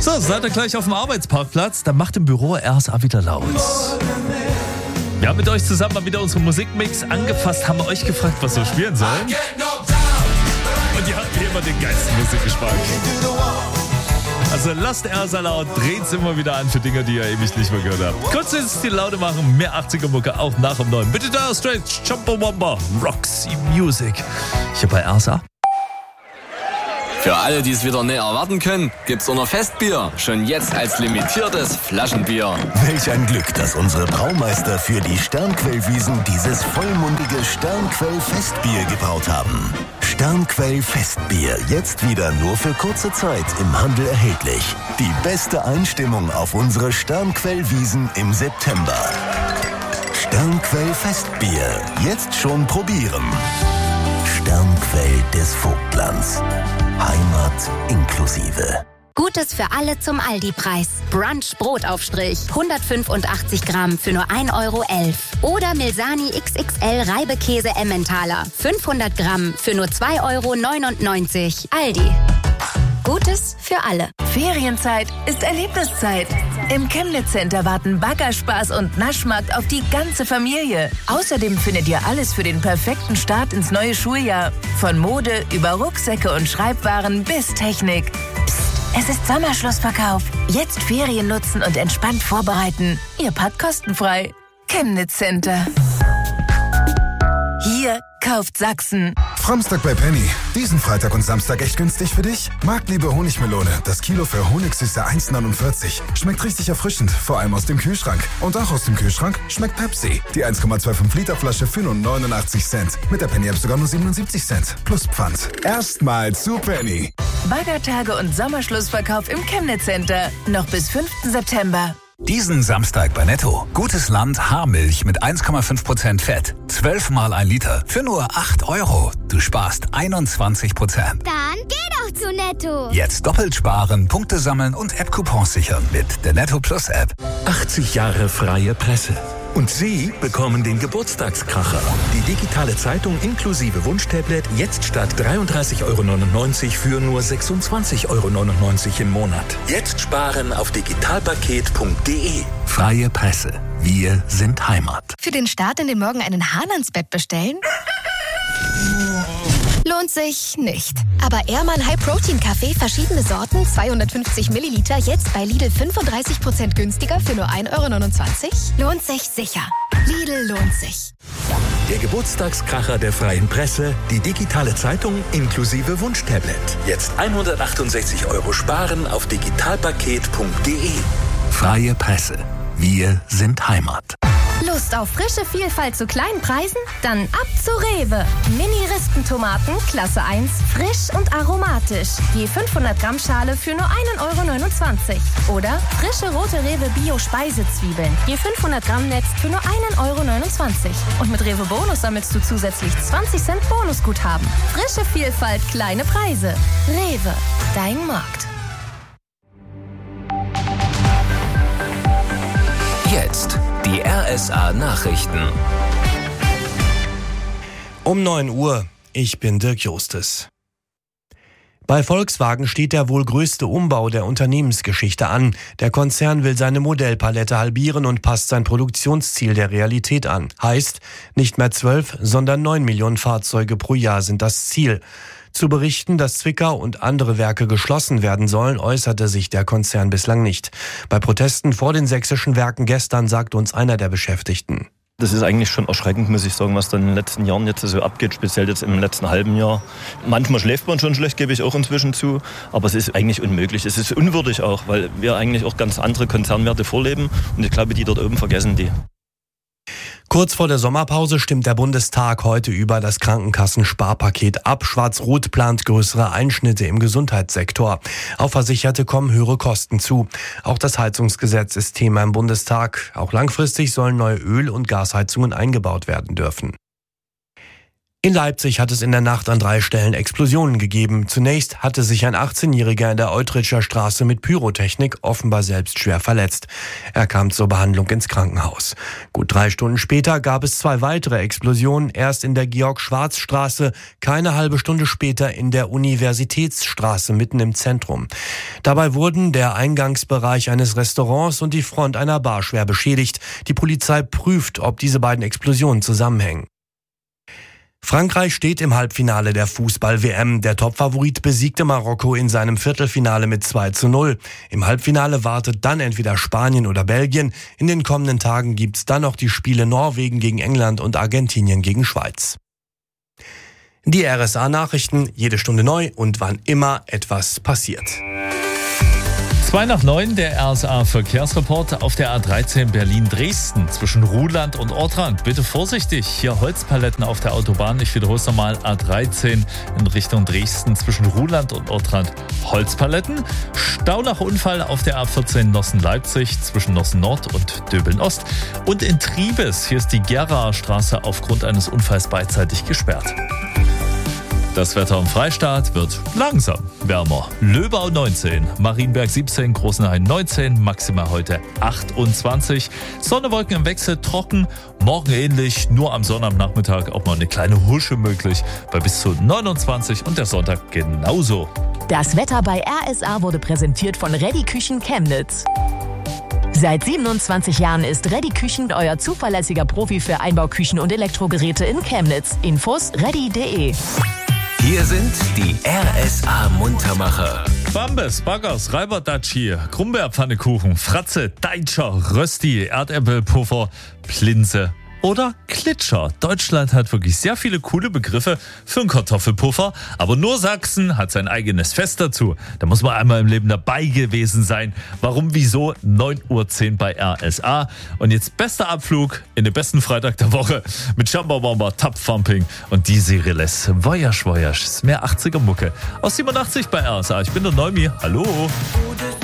So, seid ihr gleich auf dem Arbeitsparkplatz? Dann macht im Büro RSA wieder laut. Wir haben mit euch zusammen mal wieder unseren Musikmix angefasst, haben euch gefragt, was wir spielen sollen. Und ihr habt wie immer den geilsten Musikgeschmack. Also lasst RSA laut, dreht's immer wieder an für Dinge, die ihr ewig nicht mehr gehört habt. Kurz jetzt die Laute machen, mehr 80er-Mucke auch nach um 9. Bitte da, Straits, Chumbawamba, Roxy Music. Hier bei RSA. Für alle, die es wieder näher erwarten können, gibt's unser Festbier schon jetzt als limitiertes Flaschenbier. Welch ein Glück, dass unsere Braumeister für die Sternquellwiesen dieses vollmundige Sternquell-Festbier gebraut haben. Sternquell-Festbier, jetzt wieder nur für kurze Zeit im Handel erhältlich. Die beste Einstimmung auf unsere Sternquellwiesen im September. Sternquell-Festbier, jetzt schon probieren. Sternquell des Vogtlands. Heimat inklusive. Gutes für alle zum Aldi-Preis. Brunch Brotaufstrich, 185 Gramm für nur 1,11 Euro. Oder Milsani XXL Reibekäse Emmentaler, 500 Gramm für nur 2,99 Euro. Aldi. Gutes für alle. Ferienzeit ist Erlebniszeit. Im Chemnitz Center warten Baggerspaß und Naschmarkt auf die ganze Familie. Außerdem findet ihr alles für den perfekten Start ins neue Schuljahr. Von Mode über Rucksäcke und Schreibwaren bis Technik. Psst, es ist Sommerschlussverkauf. Jetzt Ferien nutzen und entspannt vorbereiten. Ihr Pad kostenfrei. Chemnitz Center. Hier kauft Sachsen. Framstag bei Penny. Diesen Freitag und Samstag echt günstig für dich? Marktliebe Honigmelone. Das Kilo für Honigsüße 1,49. Schmeckt richtig erfrischend, vor allem aus dem Kühlschrank. Und auch aus dem Kühlschrank schmeckt Pepsi. Die 1,25 Liter Flasche für nur 89 Cent. Mit der Penny-App sogar nur 77 Cent. Plus Pfand. Erstmal zu Penny. Baggertage und Sommerschlussverkauf im Chemnitz Center. Noch bis 5. September. Diesen Samstag bei Netto. Gutes Land Haarmilch mit 1,5% Fett. 12 mal 1 Liter für nur 8 Euro. Du sparst 21%. Dann geh doch zu Netto. Jetzt doppelt sparen, Punkte sammeln und App-Coupons sichern mit der Netto Plus App. 80 Jahre freie Presse. Und Sie bekommen den Geburtstagskracher. Die digitale Zeitung inklusive Wunschtablet jetzt statt 33,99 € für nur 26,99 € im Monat. Jetzt sparen auf digitalpaket.de. Freie Presse. Wir sind Heimat. Für den Start in den Morgen einen Hahn ans Bett bestellen? Lohnt sich nicht. Aber Ehrmann High Protein Kaffee, verschiedene Sorten, 250 Milliliter, jetzt bei Lidl 35% günstiger für nur 1,29 €? Lohnt sich sicher. Lidl lohnt sich. Der Geburtstagskracher der freien Presse, die digitale Zeitung inklusive Wunschtablet. Jetzt 168 € sparen auf digitalpaket.de. Freie Presse. Wir sind Heimat. Lust auf frische Vielfalt zu kleinen Preisen? Dann ab zu Rewe. Mini-Rispentomaten, Klasse 1, frisch und aromatisch. Je 500 Gramm Schale für nur 1,29 €. Oder frische rote Rewe Bio-Speisezwiebeln. Je 500 Gramm Netz für nur 1,29 €. Und mit Rewe Bonus sammelst du zusätzlich 20 Cent Bonusguthaben. Frische Vielfalt, kleine Preise. Rewe, dein Markt. Jetzt die RSA Nachrichten. Um 9 Uhr, ich bin Dirk Jostes. Bei Volkswagen steht der wohl größte Umbau der Unternehmensgeschichte an. Der Konzern will seine Modellpalette halbieren und passt sein Produktionsziel der Realität an. Heißt, nicht mehr 12, sondern 9 Millionen Fahrzeuge pro Jahr sind das Ziel. Zu berichten, dass Zwickau und andere Werke geschlossen werden sollen, äußerte sich der Konzern bislang nicht. Bei Protesten vor den sächsischen Werken gestern sagt uns einer der Beschäftigten: Das ist eigentlich schon erschreckend, muss ich sagen, was dann in den letzten Jahren jetzt so abgeht, speziell jetzt im letzten halben Jahr. Manchmal schläft man schon schlecht, gebe ich auch inzwischen zu, aber es ist eigentlich unmöglich. Es ist unwürdig auch, weil wir eigentlich auch ganz andere Konzernwerte vorleben und ich glaube, die dort oben vergessen die. Kurz vor der Sommerpause stimmt der Bundestag heute über das Krankenkassensparpaket ab. Schwarz-Rot plant größere Einschnitte im Gesundheitssektor. Auf Versicherte kommen höhere Kosten zu. Auch das Heizungsgesetz ist Thema im Bundestag. Auch langfristig sollen neue Öl- und Gasheizungen eingebaut werden dürfen. In Leipzig hat es in der Nacht an 3 Stellen Explosionen gegeben. Zunächst hatte sich ein 18-Jähriger in der Eutritscher Straße mit Pyrotechnik offenbar selbst schwer verletzt. Er kam zur Behandlung ins Krankenhaus. Gut 3 Stunden später gab es 2 weitere Explosionen. Erst in der Georg-Schwarz-Straße, keine halbe Stunde später in der Universitätsstraße mitten im Zentrum. Dabei wurden der Eingangsbereich eines Restaurants und die Front einer Bar schwer beschädigt. Die Polizei prüft, ob diese beiden Explosionen zusammenhängen. Frankreich steht im Halbfinale der Fußball-WM. Der Topfavorit besiegte Marokko in seinem Viertelfinale mit 2:0. Im Halbfinale wartet dann entweder Spanien oder Belgien. In den kommenden Tagen gibt's dann noch die Spiele Norwegen gegen England und Argentinien gegen Schweiz. Die RSA-Nachrichten, jede Stunde neu und wann immer etwas passiert. 8:02, der RSA-Verkehrsreport auf der A13 Berlin-Dresden zwischen Ruhland und Ortrand. Bitte vorsichtig, hier Holzpaletten auf der Autobahn. Ich wiederhole es nochmal, A13 in Richtung Dresden zwischen Ruhland und Ortrand. Holzpaletten, Stau nach Unfall auf der A14 Nossen-Leipzig zwischen Nossen-Nord und Döbeln-Ost. Und in Triebes, hier ist die Geraer Straße aufgrund eines Unfalls beidseitig gesperrt. Das Wetter im Freistaat wird langsam wärmer. Löbau 19, Marienberg 17, Großenhain 19, maximal heute 28. Sonne, Wolken im Wechsel, trocken, morgen ähnlich, nur am Sonnabendnachmittag auch mal eine kleine Husche möglich bei bis zu 29 und der Sonntag genauso. Das Wetter bei RSA wurde präsentiert von Reddy Küchen Chemnitz. Seit 27 Jahren ist Reddy Küchen euer zuverlässiger Profi für Einbauküchen und Elektrogeräte in Chemnitz. Infos reddy.de. Hier sind die RSA-Muntermacher. Bambes, Baggers, Reiberdatschi, Krummbeerpfannekuchen, Fratze, Deitscher, Rösti, Erdäpfelpuffer, Plinse oder Klitscher. Deutschland hat wirklich sehr viele coole Begriffe für einen Kartoffelpuffer, aber nur Sachsen hat sein eigenes Fest dazu. Da muss man einmal im Leben dabei gewesen sein. Warum, wieso? 9:10 Uhr bei RSA. Und jetzt bester Abflug in den besten Freitag der Woche mit Schambabamba, Tapfumping und die Seriles. Voyage, Voyage. Ist mehr 80er Mucke. Aus 87 bei RSA. Ich bin der Neumi. Hallo.